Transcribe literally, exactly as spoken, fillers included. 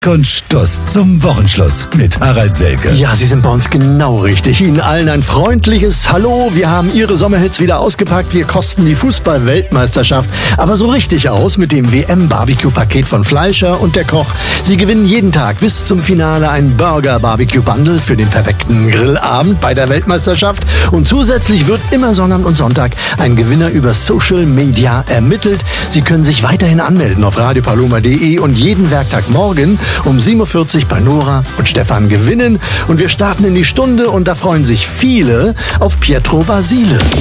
Und Stuss zum Wochenschluss mit Harald Selke. Ja, Sie sind bei uns genau richtig. Ihnen allen ein freundliches Hallo. Wir haben Ihre Sommerhits wieder ausgepackt. Wir kosten die Fußball-Weltmeisterschaft aber so richtig aus mit dem W M-Barbecue-Paket von Fleischer und der Koch. Sie gewinnen jeden Tag bis zum Finale ein Burger-Barbecue-Bundle für den perfekten Grillabend bei der Weltmeisterschaft. Und zusätzlich wird immer Sonntag und Sonntag ein Gewinner über Social Media ermittelt. Sie können sich weiterhin anmelden auf radio paloma punkt de und jeden Werktagmorgen um sieben Uhr vierzig bei Nora und Stefan gewinnen. Und wir starten in die Stunde und da freuen sich viele auf Pietro Basile.